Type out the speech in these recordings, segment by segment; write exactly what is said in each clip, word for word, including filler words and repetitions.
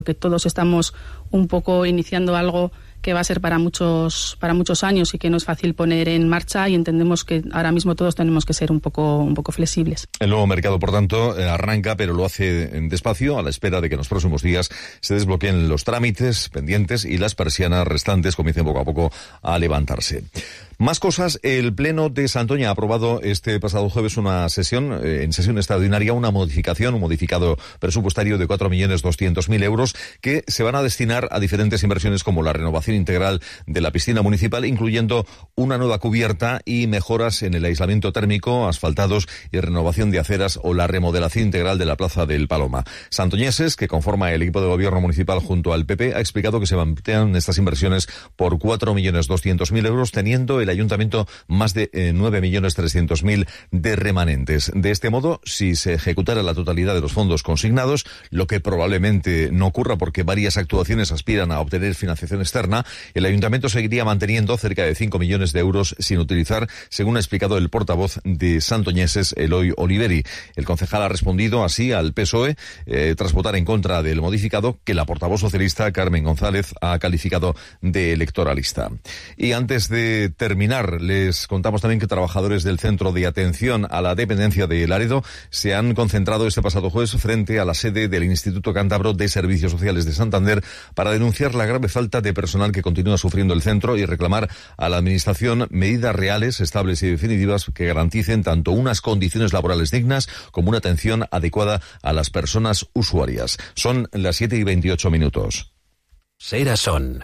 que todos estamos un poco iniciando algo que va a ser para muchos para muchos años y que no es fácil poner en marcha, y entendemos que ahora mismo todos tenemos que ser un poco un poco flexibles. El nuevo mercado, por tanto, arranca, pero lo hace despacio, a la espera de que en los próximos días se desbloqueen los trámites pendientes y las persianas restantes comiencen poco a poco a levantarse. Más cosas. El Pleno de Santoña ha aprobado este pasado jueves una sesión, eh, en sesión extraordinaria, una modificación, un modificado presupuestario de cuatro millones doscientos mil euros que se van a destinar a diferentes inversiones como la renovación integral de la piscina municipal, incluyendo una nueva cubierta y mejoras en el aislamiento térmico, asfaltados y renovación de aceras, o la remodelación integral de la Plaza del Paloma. Santoñeses, que conforma el equipo de gobierno municipal junto al P P, ha explicado que se plantean estas inversiones por cuatro millones doscientos mil euros, teniendo el ayuntamiento más de eh, nueve millones trescientos mil de remanentes. De este modo, si se ejecutara la totalidad de los fondos consignados, lo que probablemente no ocurra porque varias actuaciones aspiran a obtener financiación externa, el ayuntamiento seguiría manteniendo cerca de cinco millones de euros sin utilizar, según ha explicado el portavoz de Santoñeses, Eloy Oliveri. El concejal ha respondido así al P S O E, eh, tras votar en contra del modificado, que la portavoz socialista, Carmen González, ha calificado de electoralista. Y antes de terminar, les contamos también que trabajadores del Centro de Atención a la Dependencia de Laredo se han concentrado este pasado jueves frente a la sede del Instituto Cántabro de Servicios Sociales de Santander para denunciar la grave falta de personal que continúa sufriendo el centro y reclamar a la Administración medidas reales, estables y definitivas que garanticen tanto unas condiciones laborales dignas como una atención adecuada a las personas usuarias. Son las siete y veintiocho minutos. Serasón.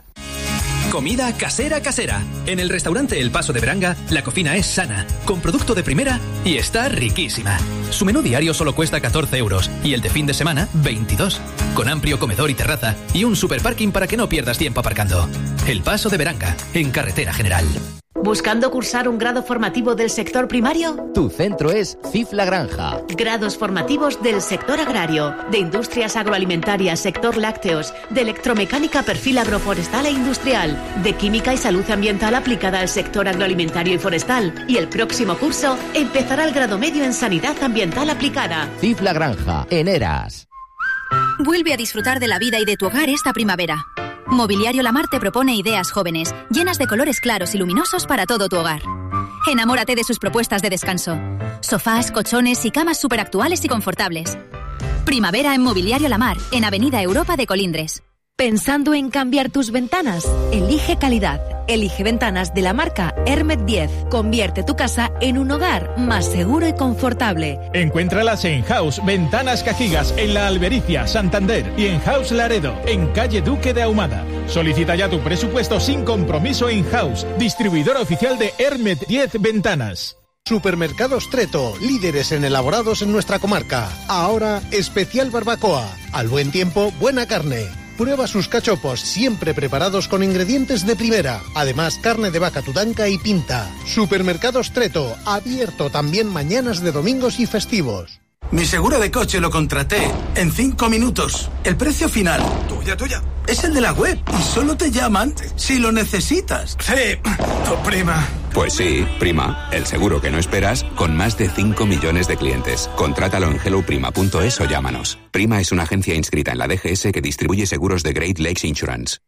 Comida casera casera. En el restaurante El Paso de Beranga, la cocina es sana, con producto de primera y está riquísima. Su menú diario solo cuesta catorce euros y el de fin de semana veintidós, con amplio comedor y terraza y un superparking para que no pierdas tiempo aparcando. El Paso de Beranga, en Carretera General. ¿Buscando cursar un grado formativo del sector primario? Tu centro es C I F La Granja. Grados formativos del sector agrario, de industrias agroalimentarias, sector lácteos, de electromecánica, perfil agroforestal e industrial, de química y salud ambiental aplicada al sector agroalimentario y forestal. Y el próximo curso empezará el grado medio en sanidad ambiental aplicada. C I F La Granja, en Eras. Vuelve a disfrutar de la vida y de tu hogar esta primavera. Mobiliario Lamar te propone ideas jóvenes, llenas de colores claros y luminosos para todo tu hogar. Enamórate de sus propuestas de descanso. Sofás, colchones y camas superactuales y confortables. Primavera en Mobiliario Lamar, en Avenida Europa de Colindres. ¿Pensando en cambiar tus ventanas? Elige calidad. Elige ventanas de la marca Hermet diez. Convierte tu casa en un hogar más seguro y confortable. Encuéntralas en House Ventanas Cajigas, en La Albericia, Santander, y en House Laredo, en calle Duque de Ahumada. Solicita ya tu presupuesto sin compromiso en House, distribuidor oficial de Hermet diez Ventanas. Supermercados Treto, líderes en elaborados en nuestra comarca. Ahora, especial barbacoa. Al buen tiempo, buena carne. Prueba sus cachopos, siempre preparados con ingredientes de primera. Además, carne de vaca tudanca y pinta. Supermercados Treto, abierto también mañanas de domingos y festivos. Mi seguro de coche lo contraté en cinco minutos. El precio final, tuya, tuya, es el de la web y solo te llaman si lo necesitas. Sí, tu prima. Pues sí, Prima, el seguro que no esperas, con más de cinco millones de clientes. Contrátalo en hello prima punto es o llámanos. Prima es una agencia inscrita en la D G S que distribuye seguros de Great Lakes Insurance.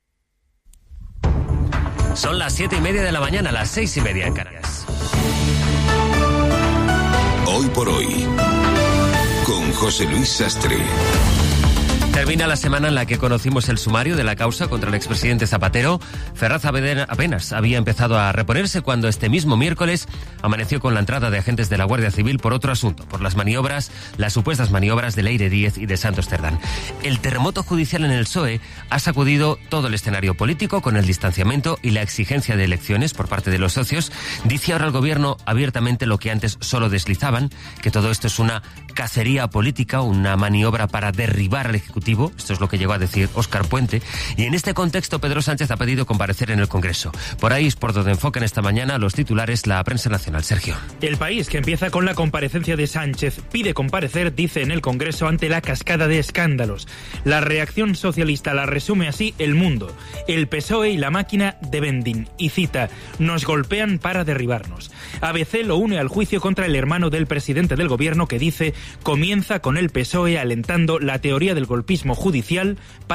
Son las siete y media de la mañana, las seis y media en Canarias. Hoy por hoy, con José Luis Sastre. Termina la semana en la que conocimos el sumario de la causa contra el expresidente Zapatero. Ferraz apenas había empezado a reponerse cuando este mismo miércoles amaneció con la entrada de agentes de la Guardia Civil por otro asunto, por las maniobras, las supuestas maniobras de Leire Díez y de Santos Cerdán. El terremoto judicial en el P S O E ha sacudido todo el escenario político con el distanciamiento y la exigencia de elecciones por parte de los socios. Dice ahora el gobierno abiertamente lo que antes solo deslizaban, que todo esto es una cacería política, una maniobra para derribar al Ejecutivo. Esto es lo que llegó a decir Óscar Puente. Y en este contexto, Pedro Sánchez ha pedido comparecer en el Congreso. Por ahí es por donde enfocan esta mañana los titulares la prensa nacional. Sergio. El País, que empieza con la comparecencia de Sánchez, pide comparecer, dice, en el Congreso ante la cascada de escándalos. La reacción socialista la resume así El Mundo. El P S O E y la máquina de vending. Y cita, nos golpean para derribarnos. A B C lo une al juicio contra el hermano del presidente del gobierno que dice, comienza con el P S O E alentando la teoría del golpismo tecnicismo judicial